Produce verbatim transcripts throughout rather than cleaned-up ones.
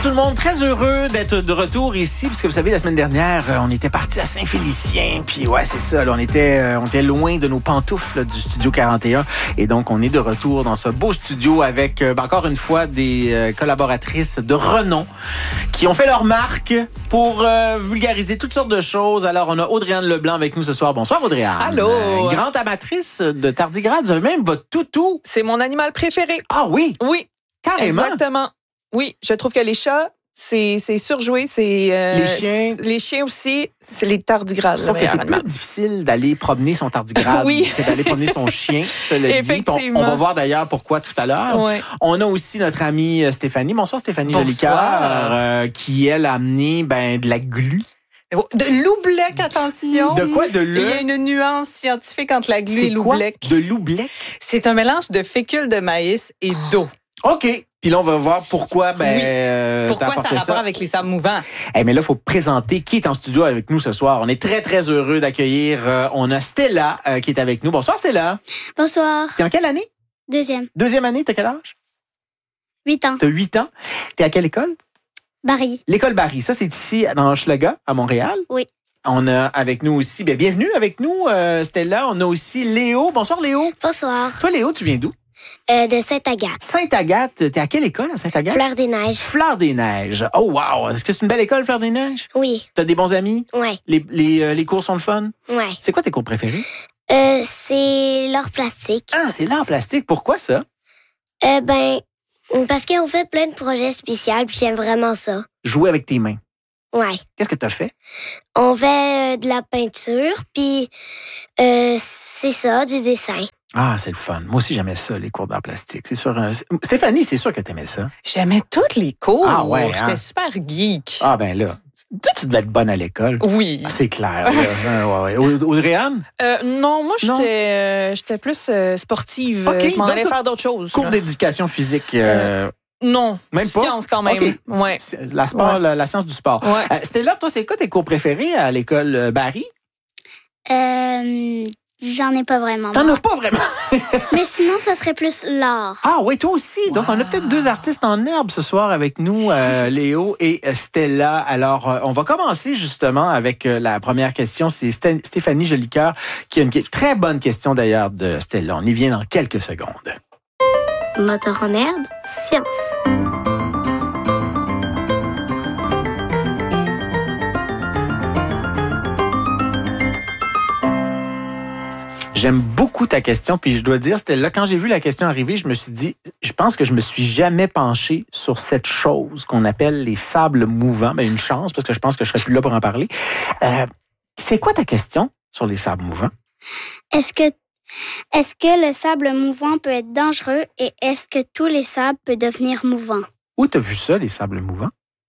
Tout le monde, très heureux d'être de retour ici, puisque vous savez, la semaine dernière, on était parti à Saint-Félicien, puis ouais, c'est ça, là, on était on était loin de nos pantoufles là, du Studio quarante et un, et donc on est de retour dans ce beau studio avec, euh, encore une fois, des euh, collaboratrices de renom qui ont fait leur marque pour euh, vulgariser toutes sortes de choses. Alors, on a Audrey-Anne Leblanc avec nous ce soir. Bonsoir, Audrey-Anne. Allô. Euh, grande amatrice de tardigrade, vous avez même votre toutou. C'est mon animal préféré. Ah oui? Oui. Carrément? Exactement. Oui, je trouve que les chats, c'est, c'est surjoué. C'est, euh, les chiens. Les chiens aussi, c'est les tardigrades. Sauf que c'est plus difficile d'aller promener son tardigrade oui. que d'aller promener son chien, cela dit. Effectivement. On, on va voir d'ailleurs pourquoi tout à l'heure. Ouais. On a aussi notre amie Stéphanie. Bonsoir Stéphanie Jolicoeur, euh, qui elle a amené ben, de la glu. De l'oubleck, attention. De quoi? De le... Il y a une nuance scientifique entre la glu c'est et l'oubleck. Quoi? De l'oubleck? C'est un mélange de fécule de maïs et d'eau. OK. Puis là, on va voir pourquoi. Ben, oui. euh, pourquoi ça a rapport ça. avec les sables mouvants? Hey, mais là, il faut présenter qui est en studio avec nous ce soir. On est très, très heureux d'accueillir. Euh, on a Stella euh, qui est avec nous. Bonsoir, Stella. Bonsoir. T'es en quelle année? Deuxième. Deuxième année, t'as quel âge? Huit ans. T'as huit ans. T'es à quelle école? Barry. L'école Barry. Ça, c'est ici, dans Hochelaga, à Montréal. Oui. On a avec nous aussi, bien, bienvenue avec nous, euh, Stella. On a aussi Léo. Bonsoir, Léo. Bonsoir. Toi, Léo, tu viens d'où? Euh, de Sainte-Agathe. Sainte-Agathe. T'es à quelle école à Sainte-Agathe? Fleur des Neiges. Fleur des Neiges. Oh, wow. Est-ce que c'est une belle école, Fleur des Neiges? Oui. T'as des bons amis? Ouais. Les, les, euh, les cours sont le fun? Ouais. C'est quoi tes cours préférés? Euh, c'est l'art plastique. Ah, c'est l'art plastique. Pourquoi ça? Euh, ben, parce qu'on fait plein de projets spéciaux, puis j'aime vraiment ça. Jouer avec tes mains. Ouais. Qu'est-ce que t'as fait? On fait euh, de la peinture, puis euh, c'est ça, du dessin. Ah, c'est le fun. Moi aussi, j'aimais ça, les cours d'art plastique. C'est sûr. Euh, Stéphanie, c'est sûr que t'aimais ça. J'aimais tous les cours. Ah ouais, hein? J'étais super geek. Ah ben là, toi, tu devais être bonne à l'école. Oui. Ah, c'est clair. Là. ouais, ouais. Audrey-Anne? Euh, non, moi, j'étais, Non. euh, j'étais plus euh, sportive. Okay, je m'en donc allais ça, faire d'autres choses. Cours là. d'éducation physique. Euh, Non. même pas? Science quand même. Okay. Ouais. C'est la, sport, Ouais. la, la science du sport. Ouais. Euh, Stella, toi, c'est quoi tes cours préférés à l'école euh, Barry? Euh, j'en ai pas vraiment. T'en moi. as pas vraiment. Mais sinon, ça serait plus l'art. Ah oui, toi aussi. Donc, on a peut-être deux artistes en herbe ce soir avec nous, euh, Léo et Stella. Alors, euh, on va commencer justement avec euh, la première question. C'est Sté- Stéphanie Jolicoeur qui a une que- très bonne question d'ailleurs de Stella. On y vient dans quelques secondes. Moteur en herbe, science. J'aime beaucoup ta question, puis je dois dire, Stella, quand j'ai vu la question arriver, je me suis dit, je pense que je me suis jamais penché sur cette chose qu'on appelle les sables mouvants. Ben, une chance, parce que je pense que je serais plus là pour en parler. Euh, c'est quoi ta question sur les sables mouvants? Est-ce que, est-ce que le sable mouvant peut être dangereux et est-ce que tous les sables peuvent devenir mouvants? Où t'as vu ça, les sables mouvants?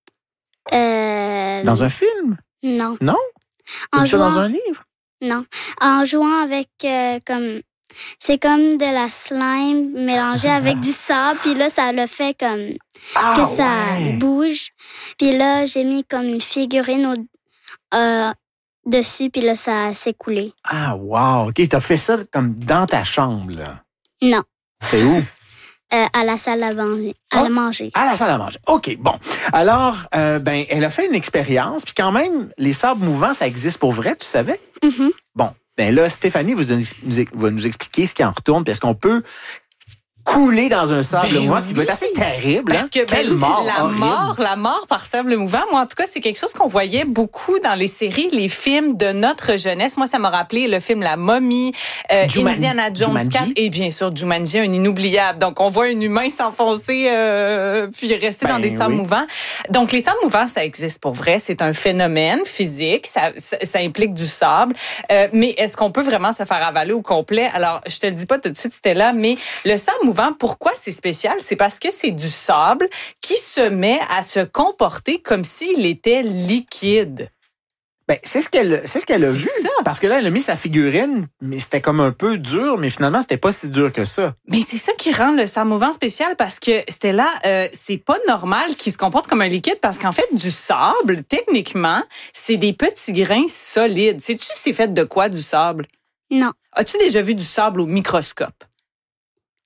Euh, Dans un film? Non. Non? T'as En vu ça dans jouant, un livre? non. En jouant avec euh, comme c'est comme de la slime mélangée avec du sable, puis là ça le fait comme Ah, que ça ouais. bouge. Puis là j'ai mis comme une figurine au, euh, dessus, puis là ça s'est coulé. Ah, wow. OK, t'as fait ça comme dans ta chambre, là. Non. C'est où? Euh, à la salle à, ban- à Oh. manger. À la salle à manger. OK, bon. Alors, euh, ben, elle a fait une expérience, puis quand même, les sables mouvants, ça existe pour vrai, tu savais? Mhm. Bon, ben là, Stéphanie vous, nous- va nous expliquer ce qui en retourne, puis est-ce qu'on peut couler dans un sable Ben mouvant, ce qui oui. doit être assez terrible. Parce hein? que Quelle ben, mort la horrible. mort, la mort par sable mouvant, moi en tout cas, c'est quelque chose qu'on voyait beaucoup dans les séries, les films de notre jeunesse. Moi, ça m'a rappelé le film La Momie, euh, Juman- Indiana Jones Jumanji. quatre et bien sûr Jumanji, un inoubliable. Donc, on voit un humain s'enfoncer euh, puis rester Ben dans des sables oui. mouvants. Donc, les sables mouvants, ça existe pour vrai. C'est un phénomène physique. Ça, ça, ça implique du sable. Euh, mais est-ce qu'on peut vraiment se faire avaler au complet? Alors, je te le dis pas tout de suite, c'était là, mais le sable mouvant, pourquoi c'est spécial? C'est parce que c'est du sable qui se met à se comporter comme s'il était liquide. Ben, c'est ce qu'elle, c'est ce qu'elle a C'est vu. ça. Parce que là, elle a mis sa figurine, mais c'était comme un peu dur, mais finalement, c'était pas si dur que ça. Mais c'est ça qui rend le sable mouvant spécial parce que c'était là, euh, c'est pas normal qu'il se comporte comme un liquide parce qu'en fait, du sable, techniquement, c'est des petits grains solides. Sais-tu c'est fait de quoi, du sable? Non. As-tu déjà vu du sable au microscope?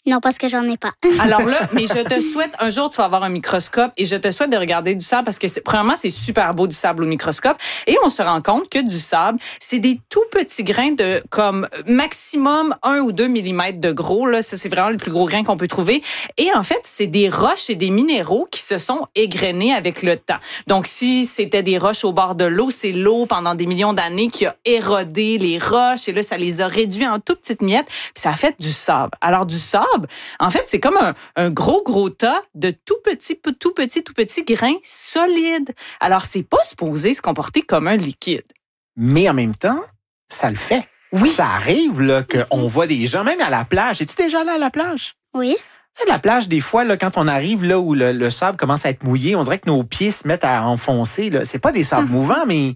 Non, parce que j'en ai pas. Alors là, mais je te souhaite, un jour, tu vas avoir un microscope et je te souhaite de regarder du sable parce que, c'est, premièrement, c'est super beau du sable au microscope et on se rend compte que du sable, c'est des tout petits grains de comme maximum un ou deux millimètres de gros. Là, ça, c'est vraiment le plus gros grain qu'on peut trouver. Et en fait, c'est des roches et des minéraux qui se sont égrenés avec le temps. Donc, si c'était des roches au bord de l'eau, c'est l'eau pendant des millions d'années qui a érodé les roches et là, ça les a réduits en tout petites miettes puis ça a fait du sable. Alors, du sable, en fait, c'est comme un, un gros, gros tas de tout petits, tout petits, tout petits grains solides. Alors, c'est pas supposé se comporter comme un liquide. Mais en même temps, ça le fait. Oui. Ça arrive là qu'on voit des gens, même à la plage. Es-tu déjà allé à la plage? Oui. Tu sais, la plage, des fois, là, quand on arrive là où le, le sable commence à être mouillé, on dirait que nos pieds se mettent à enfoncer. Là. C'est pas des sables mouvants, mais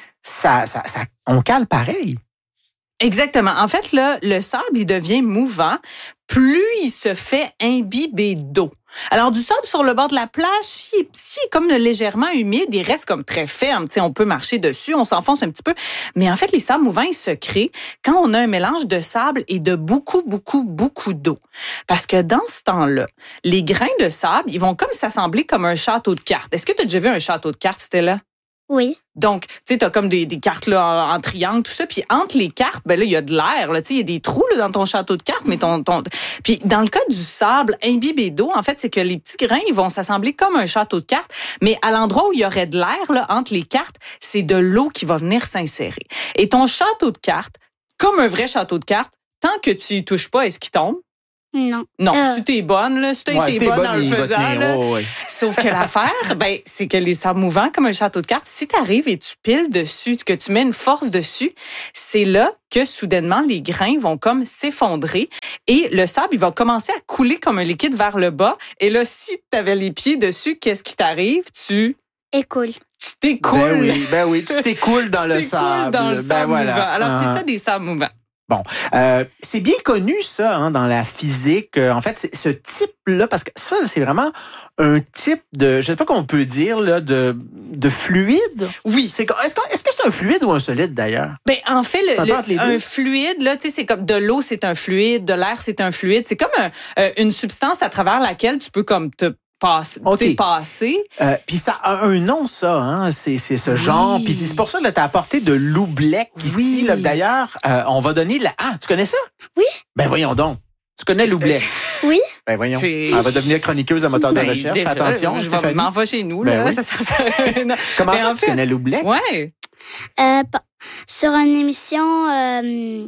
ça, ça, ça, on cale pareil. Exactement. En fait, là, le sable, il devient mouvant plus il se fait imbiber d'eau. Alors, du sable sur le bord de la plage, s'il est comme légèrement humide, il reste comme très ferme. Tu sais, on peut marcher dessus, on s'enfonce un petit peu. Mais en fait, les sables mouvants, ils se créent quand on a un mélange de sable et de beaucoup, beaucoup, beaucoup d'eau. Parce que dans ce temps-là, les grains de sable, ils vont comme s'assembler comme un château de cartes. Est-ce que tu as déjà vu un château de cartes, Stella? Oui. Donc, tu sais, t'as comme des, des cartes là en, en triangle, tout ça. Puis entre les cartes, ben là, il y a de l'air. Là, tu sais, il y a des trous là dans ton château de cartes, mais ton, ton. Puis dans le cas du sable imbibé d'eau, en fait, c'est que les petits grains, ils vont s'assembler comme un château de cartes, mais à l'endroit où il y aurait de l'air là entre les cartes, c'est de l'eau qui va venir s'insérer. Et ton château de cartes, comme un vrai château de cartes, tant que tu y touches pas, est-ce qu'il tombe? Non. Non, Euh. si t'es bonne, là, si t'as Ouais, été si t'es bonne bonne, dans le il va faisant, tenir. là. Oh, ouais. Sauf que l'affaire, ben, c'est que les sables mouvants, comme un château de cartes, si t'arrives et tu piles dessus, que tu mets une force dessus, c'est là que soudainement, les grains vont comme s'effondrer et le sable, il va commencer à couler comme un liquide vers le bas. Et là, si t'avais les pieds dessus, qu'est-ce qui t'arrive? Tu... Écoule. Tu t'écoules. Ben oui, ben oui, tu t'écoules dans Tu le t'écoules sable. dans le Ben sable voilà. mouvant. Alors, Uh-huh. c'est ça des sables mouvants. Bon, euh, c'est bien connu ça hein, dans la physique. Euh, en fait, c'est ce type-là, parce que ça, c'est vraiment un type de, je sais pas comment on peut dire là, de de fluide. Oui. C'est est-ce que est-ce que c'est un fluide ou un solide d'ailleurs? Ben en fait, le, C'est un peu entre les le- deux. un fluide là, tu sais, c'est comme de l'eau, c'est un fluide, de l'air, c'est un fluide. C'est comme un- euh, une substance à travers laquelle tu peux comme te passer, Ok. t'es passer. Euh, puis ça a un nom, ça, hein? C'est, c'est ce Oui. genre. Puis c'est pour ça que tu as apporté de l'oubleck ici. Oui. Là, d'ailleurs, euh, on va donner la. Ah, tu connais ça? Oui. Ben voyons donc. Tu connais l'oubleck? Oui. Ben voyons. C'est- Elle va devenir chroniqueuse à moteur de Ben, recherche. Fais déjà, attention, je vais Stéphanie. m'en vais chez nous Ben là, oui. ça serait Non. Comment Mais ça, en tu fait- connais l'oubleck? Ouais. Euh, pa- sur une émission euh,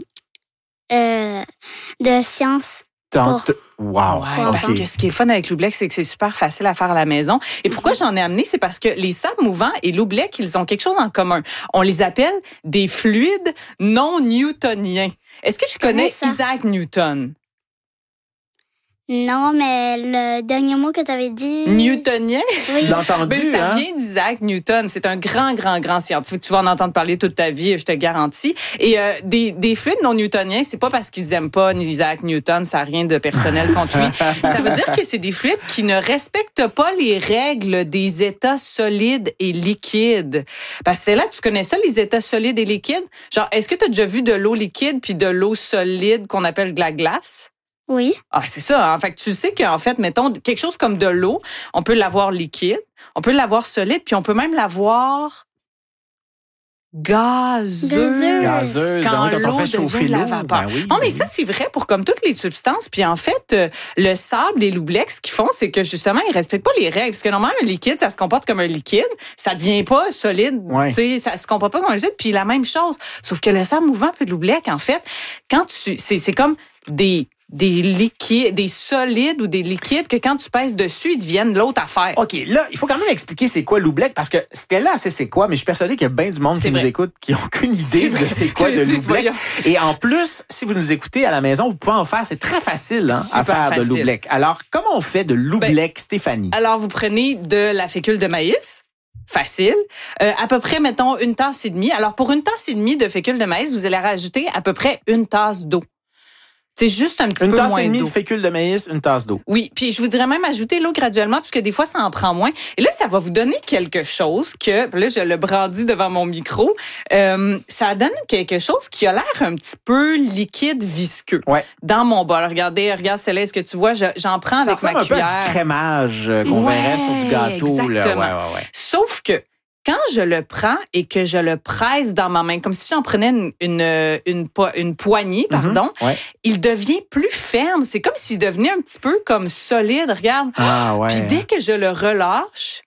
euh, de sciences. Tente- Wow. Ouais, ok. parce que ce qui est le fun avec l'oubleck, c'est que c'est super facile à faire à la maison. Et pourquoi j'en ai amené, c'est parce que les sables mouvants et l'oubleck, ils ont quelque chose en commun. On les appelle des fluides non newtoniens. Est-ce que tu connais connais ça. Isaac Newton? Non, mais le dernier mot que tu avais dit. Newtonien? Oui. Tu l'as entendu, Ben, ça hein? vient d'Isaac Newton. C'est un grand, grand, grand scientifique. Tu vas en entendre parler toute ta vie, je te garantis. Et euh, des, des fluides non newtoniens, c'est pas parce qu'ils aiment pas Isaac Newton, ça n'a rien de personnel contre lui. Ça veut dire que c'est des fluides qui ne respectent pas les règles des états solides et liquides. Parce que c'est là, tu connais ça, les états solides et liquides? Genre, est-ce que tu as déjà vu de l'eau liquide puis de l'eau solide qu'on appelle de la glace? Oui. Ah, c'est ça. En fait, tu sais qu'en fait, mettons, quelque chose comme de l'eau, on peut l'avoir liquide, on peut l'avoir solide, puis on peut même l'avoir gazeuse. Gazeuse. Gazeuse. Quand Ben oui, quand on l'eau fait devient chauffer de la l'eau. vapeur. Ben oui, Non, mais ben ça, c'est vrai pour comme toutes les substances. Puis en fait, euh, le sable et l'oubleck, ce qu'ils font, c'est que justement, ils respectent pas les règles. Parce que normalement, un liquide, ça se comporte comme un liquide. Ça devient pas solide. Ouais. Tu sais, ça se comporte pas comme un liquide. Puis la même chose. Sauf que le sable mouvant puis l'oubleck, en fait, quand tu, c'est, c'est comme des, des liquides, des solides ou des liquides que quand tu pèses dessus, ils deviennent l'autre affaire. OK, là, il faut quand même expliquer c'est quoi l'oubleck parce que c'était là, c'est c'est quoi, mais je suis persuadé qu'il y a bien du monde C'est qui vrai. nous écoute qui n'ont aucune idée de c'est quoi de Dis, l'oubleck. voyons. Et en plus, si vous nous écoutez à la maison, vous pouvez en faire. C'est très facile hein, à Super faire de facile. l'oubleck. Alors, comment on fait de l'oubleck, Stéphanie? Alors, vous prenez de la fécule de maïs. Facile. Euh, à peu près, mettons, une tasse et demie. Alors, pour une tasse et demie de fécule de maïs, vous allez rajouter à peu près une tasse d'eau. C'est juste un petit une peu tasse moins et demie d'eau. de fécule de maïs, une tasse d'eau. Oui, puis je voudrais même ajouter l'eau graduellement, puisque des fois, ça en prend moins. Et là, ça va vous donner quelque chose que, là, je le brandis devant mon micro, euh, ça donne quelque chose qui a l'air un petit peu liquide, visqueux Ouais. dans mon bol. Regardez, regarde, Céleste, est-ce que tu vois, je- j'en prends Ça avec ma ressemble un peu cuillère. à du crémage euh, qu'on Ouais, verrait sur du gâteau. Là. exactement. Ouais, ouais, ouais. Sauf que quand je le prends et que je le presse dans ma main, comme si j'en prenais une, une, une, po- une poignée, pardon, Mhm. Ouais. il devient plus ferme. C'est comme s'il devenait un petit peu comme solide. Regarde. Ah, ouais. Puis dès que je le relâche,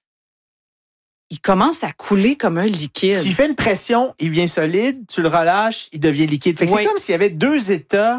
il commence à couler comme un liquide. Tu fais une pression, il devient solide, tu le relâches, il devient liquide. Fait que Oui. c'est comme s'il y avait deux états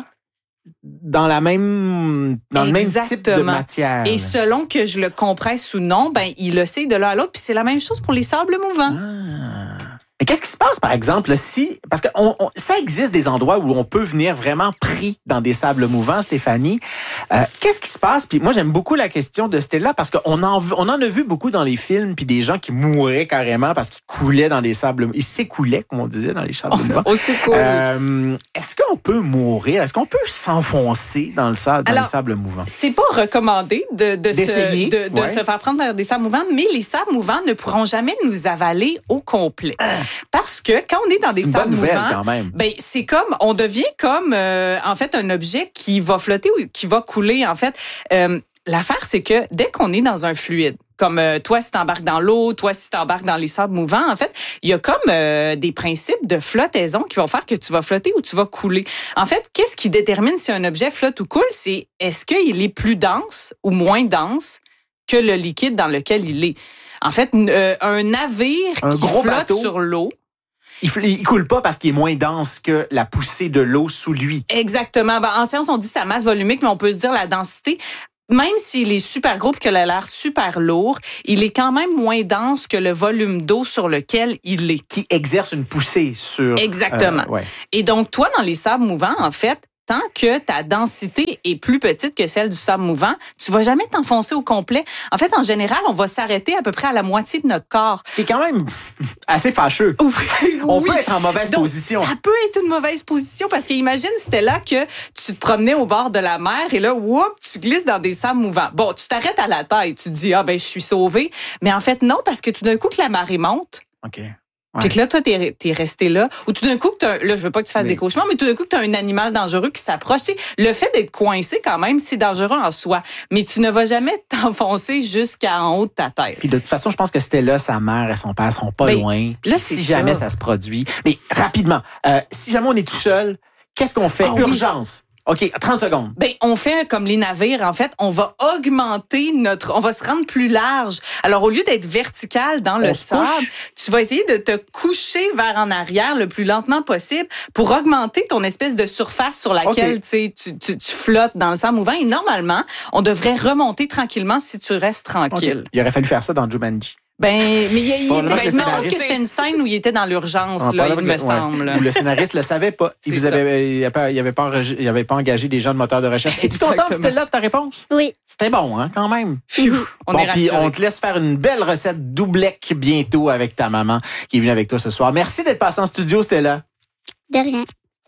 dans la même dans le même type de Exactement. matière. Et selon que je le compresse ou non, ben il le sait de l'un à l'autre. Puis c'est la même chose pour les sables mouvants. Ah. Mais qu'est-ce qui se passe, par exemple, si... Parce que on, on- ça existe des endroits où on peut venir vraiment pris dans des sables mouvants, Stéphanie. Euh, qu'est-ce qui se passe? Puis moi, j'aime beaucoup la question de Stella parce qu'on en, on en a vu beaucoup dans les films, puis des gens qui mouraient carrément parce qu'ils coulaient dans des sables... Ils s'écoulaient, comme on disait, dans les sables mouvants. Aussi cool. Euh, est-ce qu'on peut mourir? Est-ce qu'on peut s'enfoncer dans le sable, dans Alors, les sables mouvants? C'est pas recommandé de, de, D'essayer, se, de, de ouais. se faire prendre par des sables mouvants, mais les sables mouvants ne pourront jamais nous avaler au complet. Parce que quand on est dans C'est des une sables bonne nouvelle, mouvants, quand même. ben c'est comme on devient comme euh, en fait un objet qui va flotter ou qui va couler. En fait, euh, l'affaire c'est que dès qu'on est dans un fluide, comme euh, toi si t'embarques dans l'eau, toi si t'embarques dans les sables mouvants, en fait, il y a comme euh, des principes de flottaison qui vont faire que tu vas flotter ou tu vas couler. En fait, qu'est-ce qui détermine si un objet flotte ou coule, c'est est-ce qu'il est plus dense ou moins dense que le liquide dans lequel il est. En fait, euh, un navire Un qui gros flotte bateau. sur l'eau. Il, fl- il coule pas parce qu'il est moins dense que la poussée de l'eau sous lui. Exactement. Ben, en science, on dit sa masse volumique, mais on peut se dire la densité. Même s'il est super gros et qu'il a l'air super lourd, il est quand même moins dense que le volume d'eau sur lequel il est. Qui exerce une poussée sur... Exactement. Euh, ouais. Et donc, toi, dans les sables mouvants, en fait, tant que ta densité est plus petite que celle du sable mouvant, tu vas jamais t'enfoncer au complet. En fait, en général, on va s'arrêter à peu près à la moitié de notre corps. Ce qui est quand même assez fâcheux. Oui, On oui. peut être en mauvaise Donc, position. Ça peut être une mauvaise position parce qu'imagine, c'était là que tu te promenais au bord de la mer et là, whoop, tu glisses dans des sables mouvants. Bon, tu t'arrêtes à la taille, tu te dis, ah ben, je suis sauvé. Mais en fait, non, parce que tout d'un coup, que la marée monte, OK. puis que là, toi, t'es, t'es resté là. Ou tout d'un coup, que t'as, là, je veux pas que tu fasses Mais- des cauchemars, mais tout d'un coup, que t'as un animal dangereux qui s'approche. Tu sais, le fait d'être coincé, quand même, c'est dangereux en soi. Mais tu ne vas jamais t'enfoncer jusqu'en haut de ta tête. Puis de toute façon, je pense que Stella, sa mère et son père seront pas Ben, loin. Puis là, si c'est jamais ça. ça se produit. Mais rapidement, euh, si jamais on est tout seul, qu'est-ce qu'on fait? Ah oui. Urgence. OK, trente secondes. Ben, on fait comme les navires, en fait, on va augmenter notre, on va se rendre plus large. Alors, au lieu d'être vertical dans le On se sable, couche. tu vas essayer de te coucher vers en arrière le plus lentement possible pour augmenter ton espèce de surface sur laquelle OK. tu sais, tu, tu, tu flottes dans le sable mouvant. Et normalement, on devrait remonter tranquillement si tu restes OK. tranquille. Il aurait fallu faire ça dans Jumanji. Ben, mais il, il, Probablement ben, que il me le semble que scénariste- c'était une scène où il était dans l'urgence, Ah, là, il probablement me que- ouais. semble. Ou le scénariste le savait pas. Il C'est vous ça. avait, il avait pas, il avait pas, enregi- il avait pas engagé des gens de moteur de recherche. Es-tu contente, Exactement. Stella, de ta réponse? Oui. C'était bon, hein, quand même. Phew, on bon, est puis rassurés. on te laisse faire une belle recette doublec bientôt avec ta maman qui est venue avec toi ce soir. Merci d'être passée en studio, Stella. De rien.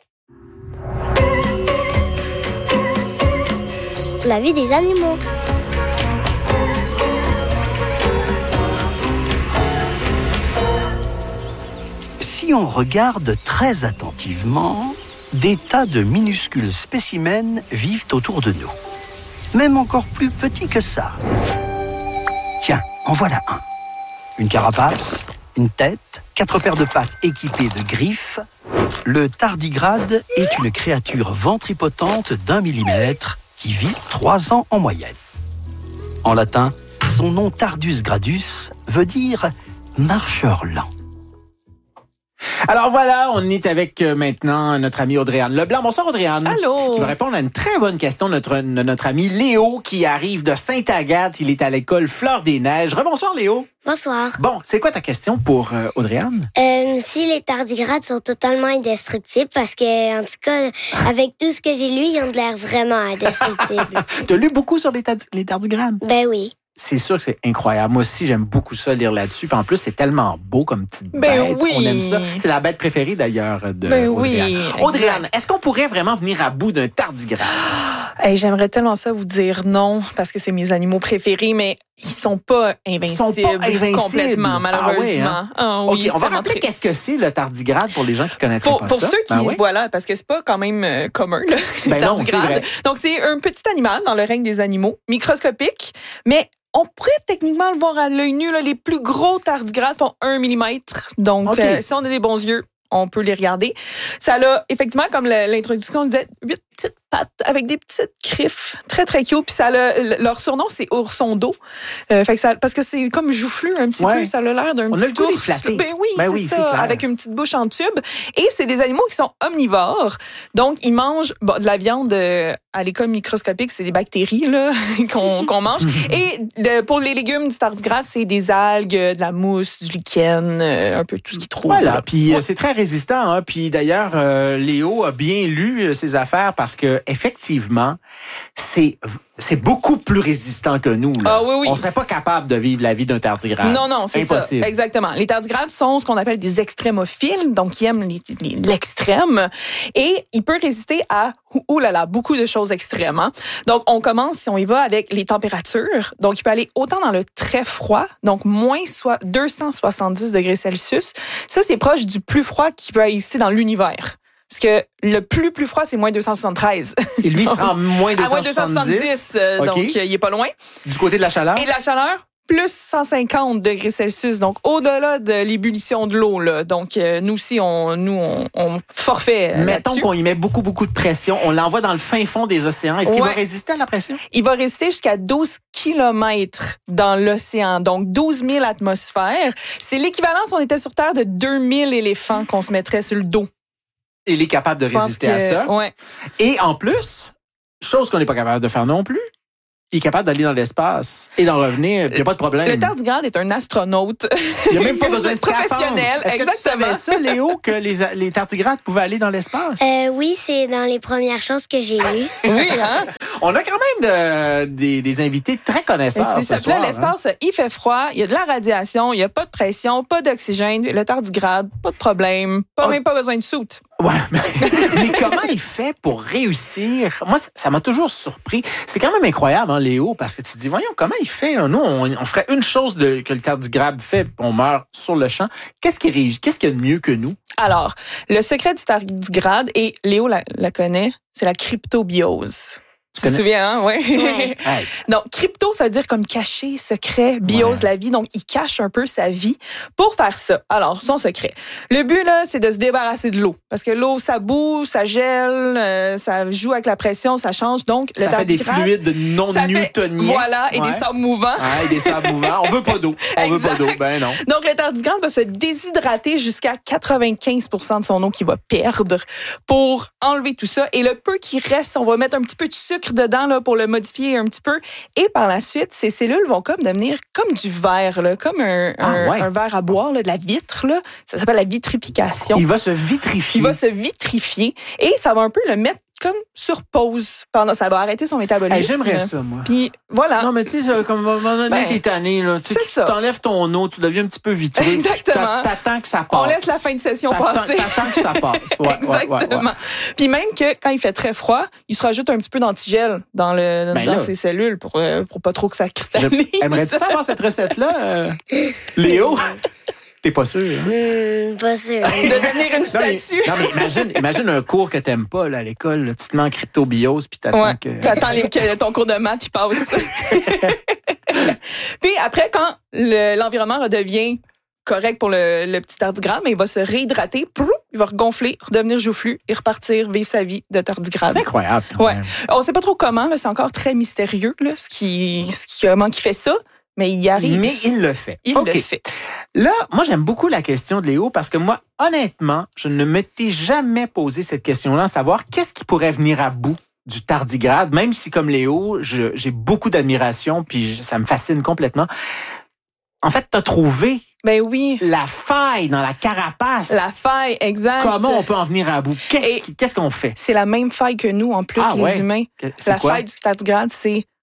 La vie des animaux. Si on regarde très attentivement, des tas de minuscules spécimens vivent autour de nous. Même encore plus petits que ça. Tiens, en voilà un. Une carapace, une tête, quatre paires de pattes équipées de griffes. Le tardigrade est une créature ventripotente d'un millimètre qui vit trois ans en moyenne. En latin, son nom Tardus gradus veut dire marcheur lent. Alors voilà, on est avec euh, maintenant notre ami Audrey-Anne Leblanc. Bonsoir Audrey-Anne. Allô? Qui va répondre à une très bonne question de notre, de notre ami Léo qui arrive de Sainte-Agathe. Il est à l'école Fleur des Neiges. Rebonsoir Léo. Bonsoir. Bon, c'est quoi ta question pour euh, Audrey-Anne? Euh, si les tardigrades sont totalement indestructibles, parce que, en tout cas, avec tout ce que j'ai lu, ils ont de l'air vraiment indestructibles. T'as lu beaucoup sur les, tad- les tardigrades? Ben oui. c'est sûr que c'est incroyable. Moi aussi, j'aime beaucoup ça, lire là-dessus. Puis en plus, c'est tellement beau comme petite Ben bête. oui. On aime ça. C'est la bête préférée, d'ailleurs, de Ben Audrey-Anne. oui, Audrey-Anne, exact. est-ce qu'on pourrait vraiment venir à bout d'un tardigrade? Hey, j'aimerais tellement ça vous dire non, parce que c'est mes animaux préférés, mais ils sont pas invincibles. Ils sont pas invincibles. Complètement, malheureusement. Ah ouais, hein? Ah oui, OK, c'est on va tellement rappeler triste. qu'est-ce que c'est le tardigrade pour les gens qui connaîtraient Pour, pas pour ça. ceux qui, Ben oui. voilà, parce que c'est pas quand même euh, commun, là, les Ben non, c'est tardigrades. vrai. Donc, c'est un petit animal dans le règne des animaux, microscopique, mais on pourrait techniquement le voir à l'œil nu. Là, les plus gros tardigrades font un millimètre. Donc, OK. euh, si on a des bons yeux, on peut les regarder. Ça a, effectivement, comme le- l'introduction disait, huit petites pattes avec des petites griffes. Très, très cute. Puis ça a, leur surnom, c'est ourson d'eau. Euh, fait que ça, parce que c'est comme joufflu un petit Ouais. peu. Ça a l'air d'un On a petit le goût de les ours. flatter. Ben oui, Ben c'est oui, c'est ça. clair. Avec une petite bouche en tube. Et c'est des animaux qui sont omnivores. Donc, ils mangent bon, de la viande euh, à l'école microscopique. C'est des bactéries là, qu'on qu'on mange. Et de- pour les légumes du tardigrade, c'est des algues, de la mousse, du lichen, euh, un peu tout ce qu'ils trouvent. Voilà, là. puis euh, Ouais. c'est très résistant. Hein? Puis d'ailleurs, euh, Léo a bien lu euh, ses affaires parce que effectivement, c'est c'est beaucoup plus résistant que nous. Là. Ah oui, oui. On serait pas capable de vivre la vie d'un tardigrade. Non, non, c'est ça. Impossible. Exactement. Les tardigrades sont ce qu'on appelle des extrémophiles, donc ils aiment les- les- l'extrême. Et il peut résister à, oh là là, beaucoup de choses extrêmes. Hein. Donc, on commence, si on y va, avec les températures. Donc, il peut aller autant dans le très froid, donc moins soit deux cent soixante-dix degrés Celsius. Ça, c'est proche du plus froid qui peut exister dans l'univers. Parce que le plus, plus froid, c'est moins deux cent soixante-treize. Et lui, il sera moins deux À cent moins deux cent soixante-dix. soixante-dix, euh, OK. donc euh, il est pas loin. Du côté de la chaleur? Et la chaleur, plus cent cinquante degrés Celsius, donc au-delà de l'ébullition de l'eau. Là. Donc, euh, nous aussi, on, nous, on, on forfait euh, Mettons là-dessus. qu'on y met beaucoup, beaucoup de pression. On l'envoie dans le fin fond des océans. Est-ce qu'il Ouais. va résister à la pression? Il va rester jusqu'à douze kilomètres dans l'océan, donc douze mille atmosphères. C'est l'équivalent, si on était sur Terre, de deux mille éléphants qu'on se mettrait sur le dos. Il est capable de Je pense résister à que- ça. Ouais. Et en plus, chose qu'on n'est pas capable de faire non plus, il est capable d'aller dans l'espace et d'en revenir. Il n'y a pas de problème. Le tardigrade est un astronaute. Il n'y a même pas besoin de scaphandre. Professionnel, Est-ce que tu exactement. savais ça, Léo, que les, les tardigrades pouvaient aller dans l'espace? Euh, oui, c'est dans les premières choses que j'ai lues. Oui, hein? On a quand même de- des, des invités très connaisseurs C'est ce ça. Puis là, soir. hein. l'espace, il fait froid, il y a de la radiation, il n'y a pas de pression, pas d'oxygène. Le tardigrade, pas de problème, pas, Oh. même pas besoin de soute. Ouais, mais, mais comment il fait pour réussir? Moi, ça- ça m'a toujours surpris. C'est quand même incroyable, hein, Léo, parce que tu te dis, voyons, comment il fait? Là? Nous, on, on ferait une chose de, que le tardigrade fait, puis on meurt sur le champ. Qu'est-ce qui réussit? Qu'est-ce qu'il y a de mieux que nous? Alors, le secret du tardigrade, et Léo la, la connaît, c'est la cryptobiose. Tu te connais? souviens, hein? Ouais. Ouais. Hey, Donc, crypto, ça veut dire comme caché, secret, biose, Ouais. la vie. Donc, il cache un peu sa vie pour faire ça. Alors, son secret. Le but, là, c'est de se débarrasser de l'eau. Parce que l'eau, ça boue, ça gèle, euh, ça joue avec la pression, ça change. Donc, le ça fait des tardigrade, fluides ça fait- non-newtoniens. Voilà, et Ouais. des sables mouvants. Ouais, et des sables mouvants. On veut pas d'eau. On veut pas Exact. d'eau. Ben non. Donc, le tardigrade va se déshydrater jusqu'à quatre-vingt-quinze pour cent de son eau qu'il va perdre pour enlever tout ça. Et le peu qui reste, on va mettre un petit peu de sucre dedans là, pour le modifier un petit peu. Et par la suite, ces cellules vont comme devenir comme du verre, là, comme un, Ah, un, ouais. un verre à boire, là, de la vitre. Là. Ça s'appelle la vitrification. Il va se vitrifier. Il va se vitrifier et ça va un peu le mettre comme sur pause pendant. Ça va arrêter son métabolisme. Hey, j'aimerais ça, moi. Puis voilà. Non, mais tu sais, comme à un moment donné, Ben, t'es tanné, là. Tu sais, c'est tu ça. t'enlèves ton eau, tu deviens un petit peu vitreux. puis Exactement. t'a- T'attends que ça passe. On laisse la fin de session T'attends- passer. T'attends que ça passe. Ouais, Exactement. ouais, ouais, ouais. Puis même que quand il fait très froid, il se rajoute un petit peu d'antigel dans le Ben dans là. ses cellules pour euh, pour pas trop que ça cristallise. Aimerais-tu savoir cette recette-là, euh, Léo? T'es pas sûr? Hein? Hmm, pas sûr. De devenir une Non, mais, statue. non, mais imagine, imagine un cours que t'aimes pas là, à l'école. Là. Tu te mets en cryptobiose puis t'attends Ouais. que... T'attends les- que ton cours de maths il passe. Puis après, quand le- l'environnement redevient correct pour le, le petit tardigrade, mais il va se réhydrater, prou, il va regonfler, redevenir joufflu et repartir vivre sa vie de tardigrade. C'est incroyable. quand Ouais. même. On sait pas trop comment, là, c'est encore très mystérieux, là, ce qui, ce qui, comment il fait ça, mais il y arrive. Mais il le fait. il OK. le fait. Là, moi, j'aime beaucoup la question de Léo parce que moi, honnêtement, je ne m'étais jamais posé cette question-là, savoir qu'est-ce qui pourrait venir à bout du tardigrade, même si, comme Léo, je- j'ai beaucoup d'admiration puis je- ça me fascine complètement. En fait, tu as trouvé Ben oui, la faille dans la carapace. la faille, exact. Comment on peut en venir à bout? Qu'est-ce Et- qui- qu'est-ce qu'on fait? C'est la même faille que nous, en plus, Ah les ouais. humains. Que- C'est La quoi? faille du tardigrade, c'est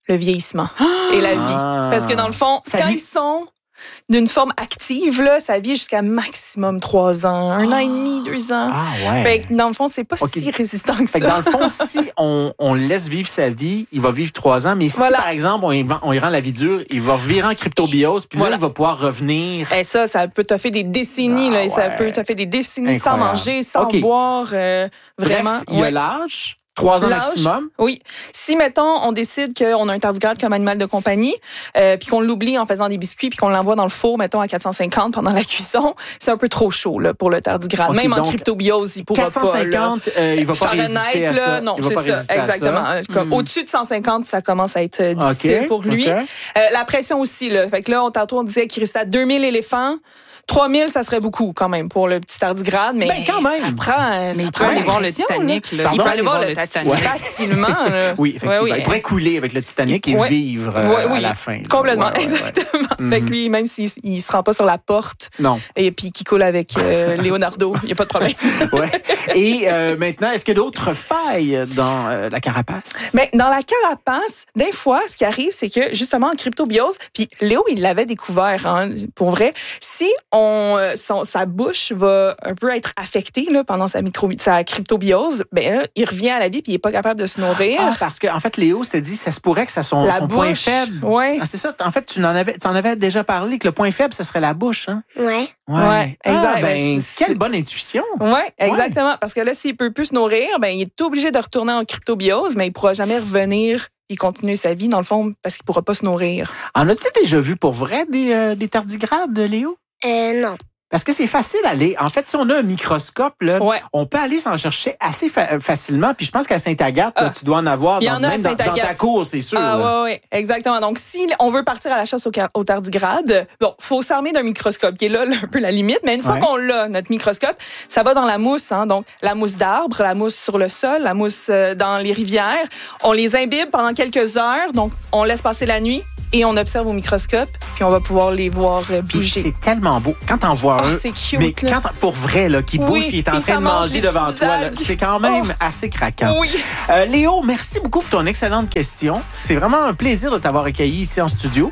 le vieillissement et la vie. Ah. Parce que dans le fond, Ça quand vit- ils sont d'une forme active, là, ça vit jusqu'à maximum trois ans, un an et demi, deux ans. Ah ouais. Fait que dans le fond, c'est pas Ok. si résistant que ça. Fait que dans le fond, si on, on le laisse vivre sa vie, il va vivre trois ans. Mais si, Voilà. par exemple, on y, on y rend la vie dure, il va revirer en cryptobiose, puis Voilà. là, il va pouvoir revenir. Et ça, ça peut te faire des décennies, Ah là, et ça ouais. peut te faire des décennies sans Incroyable. manger, sans Ok. boire, euh, vraiment. Bref, il y a ouais. l'âge, trois ans L'âge, maximum. Oui. Si, mettons, on décide qu'on a un tardigrade comme animal de compagnie, euh, puis qu'on l'oublie en faisant des biscuits, puis qu'on l'envoie dans le four, mettons, à quatre cent cinquante pendant la cuisson, c'est un peu trop chaud là, pour le tardigrade. Ok, Même en donc, cryptobiose, il pourra quatre cent pas. Là. cinquante, euh, il va pas Fahrenheit, résister à là, ça. non, il va c'est pas ça, résister à exactement. ça. Comme Hmm. Au-dessus de cent cinquante, ça commence à être euh, difficile Ok, pour lui. ok. Euh, la pression aussi, là. Fait que là, on, tantôt, on disait qu'il restait à deux mille éléphants. trois mille, ça serait beaucoup quand même pour le petit tardigrade, mais Ben, quand même. ça prend. Mais ça il prend peut aller voir le l'impression, là. Titanic. Là. Pardon? Il peut aller voir le Titanic. Titanic facilement. là. Oui, effectivement. Ouais, oui. Il pourrait couler avec le Titanic et Ouais. vivre euh, Ouais, oui, à la fin. Complètement, Ouais, ouais, ouais. exactement. Mhm. Fait que lui, même s'il il se rend pas sur la porte Non. et puis qu'il coule avec euh, Leonardo, il n'y a pas de problème. Ouais. Et euh, maintenant, est-ce qu'il y a d'autres failles dans euh, la carapace? Mais dans la carapace, des fois, ce qui arrive, c'est que justement en cryptobiose, puis Léo, il l'avait découvert, hein, pour vrai, si on, euh, son, sa bouche va un peu être affectée là, pendant sa, micro, sa cryptobiose, ben là, il revient à la vie puis il est pas capable de se nourrir. Ah, parce qu'en en fait, Léo s'était dit, ça se pourrait que ça son, la son bouche, point faible. Ouais. Ah, c'est ça. En fait, tu en avais, tu en avais déjà parlé que le point faible, ce serait la bouche, hein? Ouais. Ouais, Ah, exact. ben, Ben, c'est- quelle bonne intuition. Ouais, exactement. Parce que là, s'il peut plus se nourrir, ben, il est obligé de retourner en cryptobiose, mais il pourra jamais revenir et continuer sa vie, dans le fond, parce qu'il pourra pas se nourrir. En as-tu déjà vu pour vrai des, euh, des tardigrades, Léo? Euh, non. Parce que c'est facile à aller. En fait, si on a un microscope, là, Ouais. on peut aller s'en chercher assez fa- facilement. Puis je pense qu'à Sainte-Agathe, là, Ah. tu dois en avoir Il y dans, en a à même dans, dans Sainte-Agathe. ta cour, c'est sûr. Ah là. ouais, ouais, exactement. Donc, si on veut partir à la chasse au, car- au tardigrade, bon, faut s'armer d'un microscope qui est là, là, un peu la limite. Mais une fois Ouais. qu'on l'a, notre microscope, ça va dans la mousse. Hein, donc, la mousse d'arbre, la mousse sur le sol, la mousse euh, dans les rivières. On les imbibe pendant quelques heures. Donc, on laisse passer la nuit et on observe au microscope. Puis, on va pouvoir les voir euh, Puis bouger. c'est tellement beau. Quand t'en vois Ah, un, c'est cute, mais là. quand, pour vrai, là, qui Oui, bouge puis il est en puis train ça de mange manger des devant petites toi, là, algues. c'est quand même assez craquant. Oui. Euh, Léo, merci beaucoup pour ton excellente question. C'est vraiment un plaisir de t'avoir accueilli ici en studio.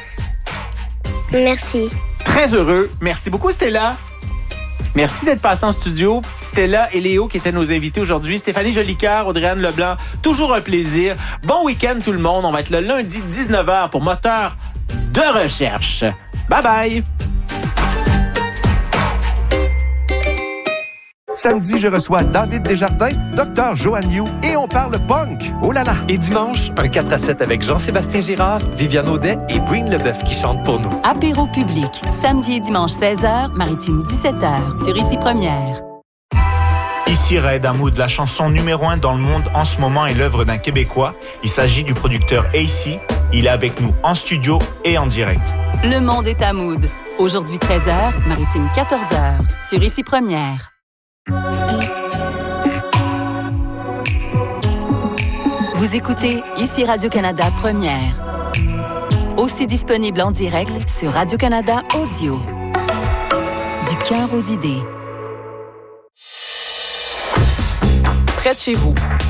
Merci. Très heureux. Merci beaucoup, Stella. Merci d'être passé en studio. Stella et Léo qui étaient nos invités aujourd'hui. Stéphanie Jolicoeur, Audrey-Anne Leblanc, toujours un plaisir. Bon week-end tout le monde. On va être le lundi dix-neuf heures pour Moteur de recherche. Bye bye. Samedi, je reçois David Desjardins, Docteur Joanne Yu et on parle punk. Oh là là! Et dimanche, un quatre à sept avec Jean-Sébastien Girard, Viviane Audet et Breen Leboeuf qui chantent pour nous. Apéro public, samedi et dimanche seize heures, Maritime dix-sept heures, sur Ici Première. Ici Raed Hamoud, la chanson numéro un dans le monde en ce moment est l'œuvre d'un Québécois. Il s'agit du producteur A C. Il est avec nous en studio et en direct. Le monde est à Mood. Aujourd'hui treize heures, Maritime quatorze heures, sur Ici Première. Vous écoutez Ici Radio-Canada Première. Aussi disponible en direct sur Radio-Canada Audio. Du cœur aux idées. Près de chez vous,